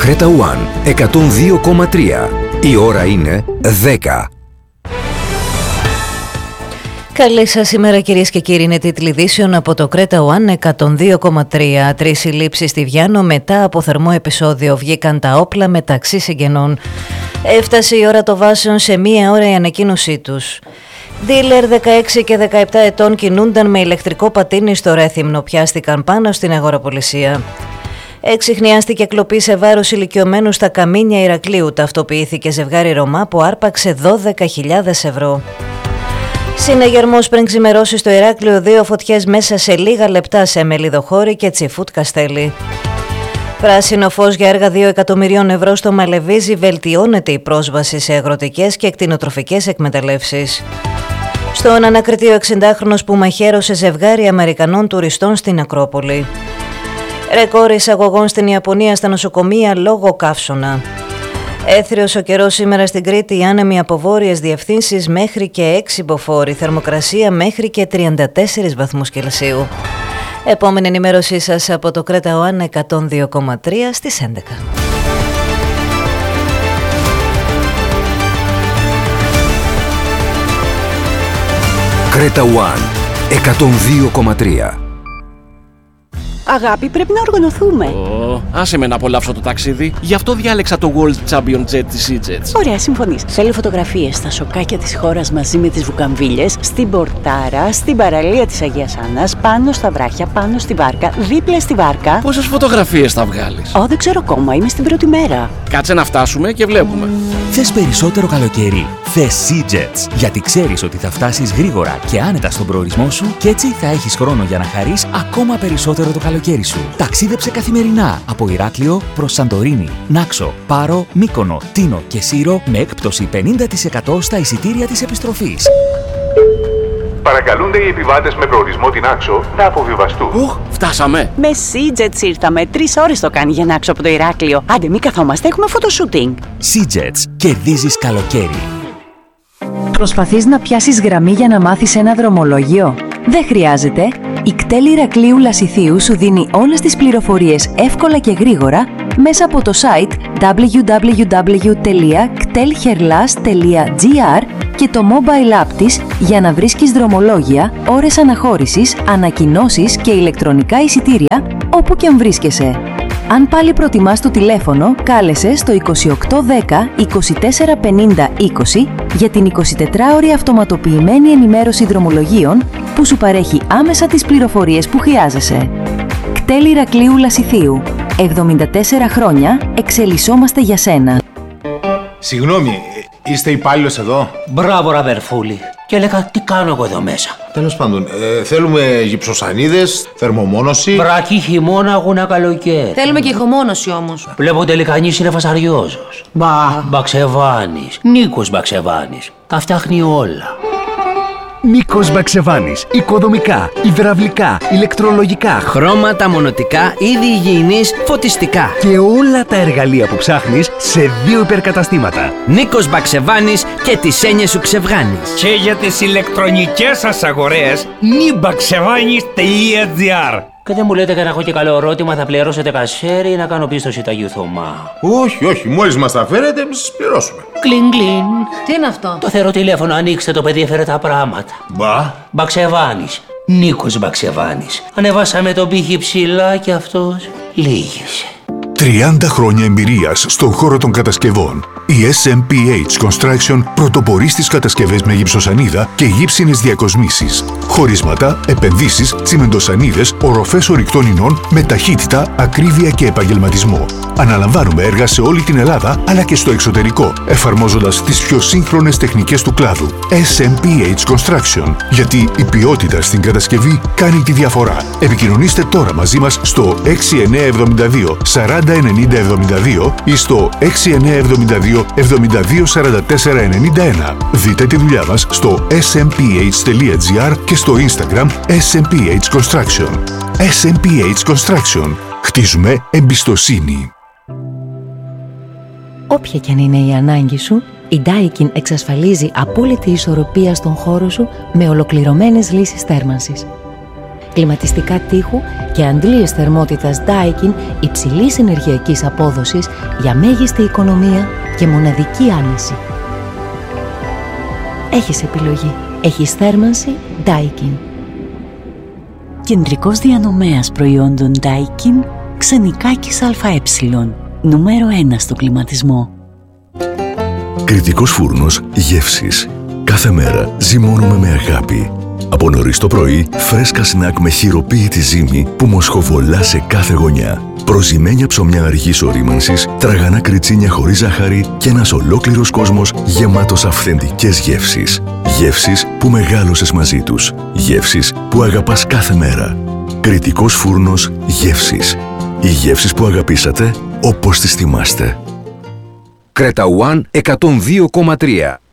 Creta One 102,3. Η ώρα είναι 10. Καλή σας ημέρα κυρίες και κύριοι, είναι τίτλοι ειδήσεων από το Creta One 102,3. 3 συλλήψεις στη Βιάννο μετά από θερμό επεισόδιο. Βγήκαν τα όπλα μεταξύ συγγενών. Έφτασε η ώρα των βάσεων, σε μία ώρα η ανακοίνωσή τους. Δίλερ 16 και 17 ετών κινούνταν με ηλεκτρικό πατίνι στο Ρέθυμνο, πιάστηκαν πάνω στην αγοραπολισία. Εξιχνιάστηκε κλοπή σε βάρος ηλικιωμένου στα Καμίνια Ηρακλείου. Ταυτοποιήθηκε ζευγάρι Ρωμά που άρπαξε 12.000 ευρώ. Συνεγερμός πριν ξημερώσει στο Ηράκλειο, 2 φωτιές μέσα σε λίγα λεπτά σε Μελιδοχώρη και Τσιφούτ Καστέλη. Πράσινο φως για έργα 2 εκατομμυρίων ευρώ στο Μαλεβίζι, βελτιώνεται η πρόσβαση σε αγροτικές και κτηνοτροφικές εκμεταλλεύσεις. Στον ανακριτή ο 60χρονος που μαχαίρωσε ζευγάρι Αμερικανών τουριστών στην Ακρόπολη. Ρεκόρ εισαγωγών στην Ιαπωνία στα νοσοκομεία λόγω καύσωνα. Έθριος ο καιρός σήμερα στην Κρήτη, άνεμοι από βόρειες διευθύνσεις μέχρι και 6 μποφόρ, θερμοκρασία μέχρι και 34 βαθμούς Κελσίου. Επόμενη ενημέρωσή σας από το Creta One 102,3 στις 11. Creta One 102,3. Αγάπη, πρέπει να οργανωθούμε. Άσε με να απολαύσω το ταξίδι. Γι' αυτό διάλεξα το World Champion Jet της EasyJet. Ωραία, συμφωνείς. Θέλω φωτογραφίες στα σοκάκια της χώρας μαζί με τις βουκαμβίλες, στην πορτάρα, στην παραλία της Αγίας Άννας, πάνω στα βράχια, πάνω στη βάρκα, δίπλα στη βάρκα. Πόσες φωτογραφίες θα βγάλεις? Δεν ξέρω ακόμα, είμαι στην πρώτη μέρα. Κάτσε να φτάσουμε και βλέπουμε. Θες περισσότερο καλοκαίρι? Θες EasyJet. Γιατί ξέρεις ότι θα φτάσεις γρήγορα και άνετα στον προορισμό σου και έτσι θα έχεις χρόνο για να χαρείς ακόμα περισσότερο το καλοκαίρι σου. Ταξίδεψε καθημερινά από Ηράκλειο προς Σαντορίνη, Νάξο, Πάρο, Μύκονο, Τίνο και Σύρο με έκπτωση 50% στα εισιτήρια της επιστροφής. Παρακαλούνται οι επιβάτες με προορισμό την Άξο να αποβιβαστούν. Φτάσαμε. Με EasyJet ήρθαμε. 3 ώρες το κάνει για να Άξο από το Ηράκλειο. Άντε, μην καθόμαστε, έχουμε φωτοσούτινγκ. EasyJet. Κερδίζεις καλοκαίρι. Προσπαθείς να πιάσεις γραμμή για να μάθεις ένα δρομολόγιο? Δεν χρειάζεται. Η ΚΤΕΛ Ηρακλείου Λασιθίου σου δίνει όλες τις πληροφορίες εύκολα και γρήγορα μέσα από το site www.ktelherlas.gr και το mobile app της για να βρίσκεις δρομολόγια, ώρες αναχώρησης, ανακοινώσεις και ηλεκτρονικά εισιτήρια όπου και αν βρίσκεσαι. Αν πάλι προτιμάς το τηλέφωνο, κάλεσε στο 2810 24 50 20 για την 24ωρη αυτοματοποιημένη ενημέρωση δρομολογίων που σου παρέχει άμεσα τις πληροφορίες που χρειάζεσαι. ΚΤΕΛ Ηρακλείου Λασιθίου. 74 χρόνια εξελισσόμαστε για σένα. Συγγνώμη, είστε υπάλληλος εδώ? Μπράβο, ραβερφούλη. Και έλεγα, τι κάνω εγώ εδώ μέσα? Τέλος πάντων, θέλουμε γυψοσανίδες, θερμομόνωση. Βρακή, χειμώνα, αγούνα, καλοκαίρι. Θέλουμε και ηχομόνωση όμως. Βλέπω τελικανής είναι φασαριόζος. Μπαξεβάνης. Νίκος Μπαξεβάνης. Τα φτιάχνει όλα. Νίκος Μπαξεβάνης. Οικοδομικά, υδραυλικά, ηλεκτρολογικά, χρώματα, μονοτικά, είδη υγιεινής, φωτιστικά. Και όλα τα εργαλεία που ψάχνεις σε 2 υπερκαταστήματα. Νίκος Μπαξεβάνης και τις έννοιες σου ξεβγάνεις. Και για τις ηλεκτρονικές σας αγορές, nibaksevanis.gr. Και δεν μου λέτε να έχω και καλό ερώτημα, θα πληρώσετε κασέρι ή να κάνω πίστοση Ταγιού Θωμά? Όχι, μόλις μας τα φέρετε, εμείς σας πληρώσουμε. Κλιν κλιν. Τι είναι αυτό? Το θεωρώ τηλέφωνο, ανοίξτε το, παιδί έφερε τα πράγματα. Μπαξεβάνης. Νίκος Μπαξεβάνης. Ανεβάσαμε τον πύχη ψηλά και αυτός λύγησε. 30 χρόνια εμπειρίας στον χώρο των κατασκευών. Η SMPH Construction πρωτοπορεί στις κατασκευές με γυψοσανίδα και γύψινες διακοσμήσεις. Χωρίσματα, επενδύσεις, τσιμεντοσανίδες, οροφές ορυκτών ινών με ταχύτητα, ακρίβεια και επαγγελματισμό. Αναλαμβάνουμε έργα σε όλη την Ελλάδα αλλά και στο εξωτερικό, εφαρμόζοντας τις πιο σύγχρονες τεχνικές του κλάδου. SMPH Construction. Γιατί η ποιότητα στην κατασκευή κάνει τη διαφορά. Επικοινωνήστε τώρα μαζί μας στο 6972 40 90 72 ή στο 6972 72 44 91. Δείτε τη δουλειά μας στο smph.gr και στο Instagram SMPH Construction. SMPH Construction. Χτίζουμε εμπιστοσύνη. Όποια και αν είναι η ανάγκη σου, η Daikin εξασφαλίζει απόλυτη ισορροπία στον χώρο σου με ολοκληρωμένες λύσεις θέρμανσης. κλιματιστικά τοίχου και αντλίες θερμότητας Daikin υψηλής ενεργειακής απόδοσης για μέγιστη οικονομία και μοναδική άνεση. Έχεις επιλογή. Έχεις θέρμανση Daikin. Κεντρικός διανομέας προϊόντων Daikin, Ξενικάκης ΑΕ, νούμερο 1 στο κλιματισμό. Κρητικός φούρνος γεύσης. Κάθε μέρα ζυμώνουμε με αγάπη. Από νωρίς το πρωί, φρέσκα σνακ με χειροποίητη ζύμη που μοσχοβολά σε κάθε γωνιά. Προζυμένια ψωμιά αργής ορίμανσης, τραγανά κριτσίνια χωρίς ζάχαρη και ένας ολόκληρος κόσμος γεμάτος αυθεντικές γεύσεις. Γεύσεις που μεγάλωσες μαζί τους. Γεύσεις που αγαπάς κάθε μέρα. Κρητικός φούρνος γεύσης. Οι γεύσεις που αγαπήσατε όπως τις θυμάστε. Κρέτα One 102,3.